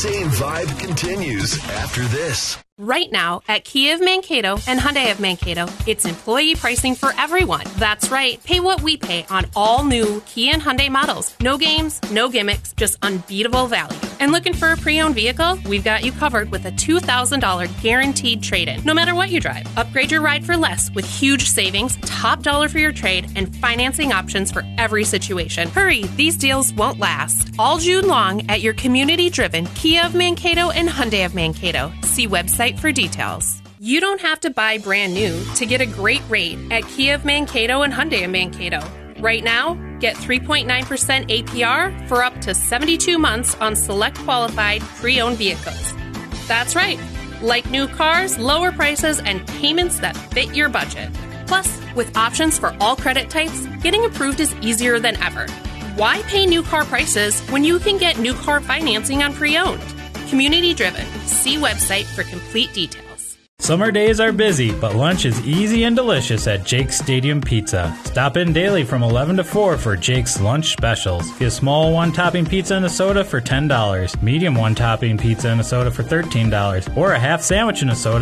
same vibe continues after this. Right now, at Kia of Mankato and Hyundai of Mankato, it's employee pricing for everyone. That's right. Pay what we pay on all new Kia and Hyundai models. No games, no gimmicks, just unbeatable value. And looking for a pre-owned vehicle? We've got you covered with a $2,000 guaranteed trade-in. No matter what you drive, upgrade your ride for less with huge savings, top dollar for your trade, and financing options for every situation. Hurry, these deals won't last. All June long at your community-driven Kia of Mankato and Hyundai of Mankato. See website for details. You don't have to buy brand new to get a great rate at Kia of Mankato and Hyundai of Mankato. Right now, get 3.9% APR for up to 72 months on select qualified pre-owned vehicles. That's right. Like new cars, lower prices, and payments that fit your budget. Plus, with options for all credit types, getting approved is easier than ever. Why pay new car prices when you can get new car financing on pre-owned? Community driven. See website for complete details. Summer days are busy, but lunch is easy and delicious at Jake's Stadium Pizza. Stop in daily from 11 to 4 for Jake's lunch specials. Get a small one-topping pizza and a soda for $10, medium one-topping pizza and a soda for $13, or a half sandwich and a soda